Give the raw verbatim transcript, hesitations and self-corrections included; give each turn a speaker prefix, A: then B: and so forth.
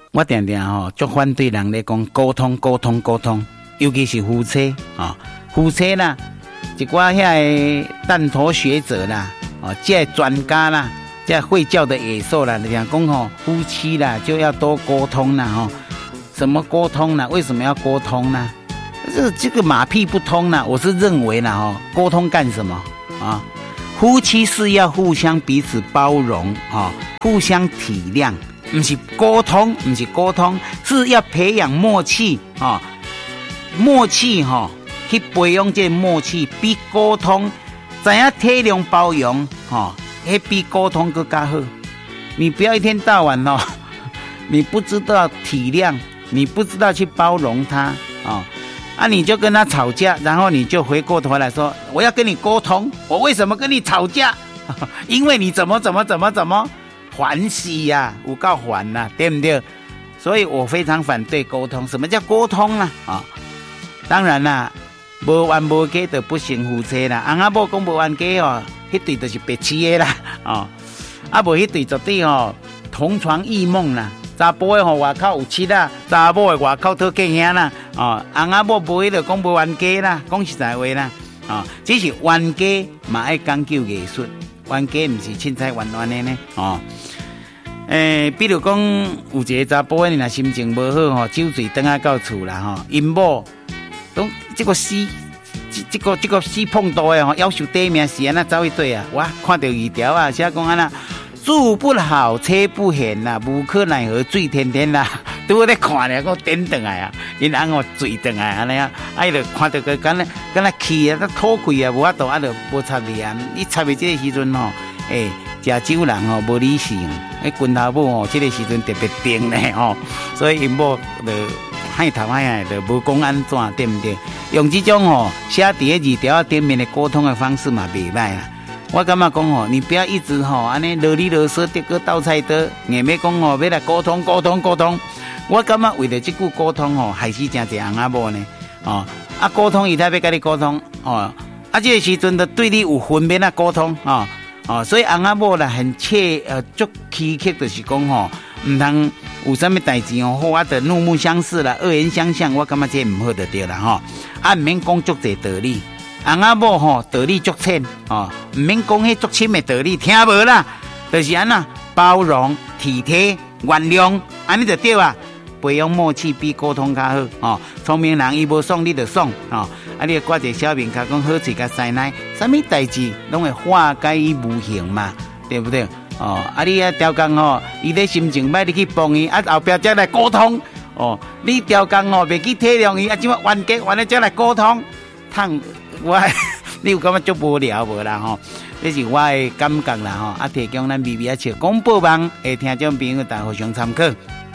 A: 我常常吼就反对人咧讲沟通沟通沟通，尤其是夫妻啊，夫妻啦，一寡遐个蛋头学者啦，哦，这专家啦，这会教的野兽啦，讲讲吼夫妻啦就要多沟通啦，吼，什么沟通啦？为什么要沟通呢？这个这个马屁不通啦，我是认为啦，哦，沟通干什么啊？夫妻是要互相彼此包容啊，互相体谅。不是沟通，不是沟通，是要培养默契啊！默契哈、哦，去培养这默契，比沟通怎样体谅包容哈，还、哦、比沟通更加好。你不要一天到晚哦，你不知道体谅，你不知道去包容他啊、哦，啊，你就跟他吵架，然后你就回过头来说，我要跟你沟通，我为什么跟你吵架？因为你怎么怎么怎么怎么。烦死呀，有够烦呐，对不对？所以我非常反对沟通。什么叫沟通呢？啊、哦，当然啦，无冤无家就不成夫妻啦。翁仔某讲无冤家哦，迄对就是白痴的啦，哦，啊无迄对绝对哦同床异梦啦。查甫的吼外口有七啦，查某的外口讨嫁兄啦，哦，翁仔某无迄就讲无冤家啦，讲实在话啦，啊、哦，只是冤家嘛爱讲究艺术。冤家不是凊彩冤冤的呢，哦，诶、欸，比如讲有一个查甫的，若心情无好吼，酒醉倒啊到厝啦吼，因某讲这个死，这这个这个死碰到的吼，夭寿短命是安那走去对啊，哇，看到二条啊，写讲安那住不好，车不闲啦，无可奈何醉天天啦，拄咧看咧，我点转来啊，因翁哦醉转来安尼啊，啊伊就看到个敢若敢若气啊，都吐气啊，无法度啊，就无插你啊，你插的这个时阵吼，诶、欸，食酒人吼无理性，诶，拳头母吼，这个时阵特别定咧吼，所以因某就害头害害，就无讲安怎，对不对？用这种吼写伫个二条顶面的沟通的方式嘛，袂歹啦。我感觉讲吼，你不要一直吼安尼啰里啰嗦，得个倒菜刀，硬要讲吼要来沟通沟通沟通。我感觉为了这句沟通吼，害死真侪翁仔某呢。哦，啊沟通伊才要跟你沟通哦，啊这个时阵就对你有分别啊沟通哦哦，所以翁仔某啦很切呃足苛刻，就是讲吼，唔通有啥物代志哦，好啊，就怒目相视啦，恶言相向，我感觉这唔好就对啦吼，啊唔免讲足侪道理。翁仔某吼道理足淺哦，唔免讲迄足深的道理，听无啦，就是安那包容、体贴、原諒，安尼就对啊。培养默契比沟通较好哦。聪明人伊无爽，你就爽哦。啊，你挂一个小面卡讲好嘴甲塞奶，啥物代志拢会化解于无形嘛，对不对？哦，啊，你啊调工吼，伊咧心情歹，你去帮伊，啊后壁再来沟通哦。你调工吼，袂去体谅伊，啊，怎么冤家完了再来沟通？烫我，你有感觉足无聊无啦吼？这是我的感觉啦吼，啊，提供咱微微啊笑广播网的听众朋友，大家互相参考。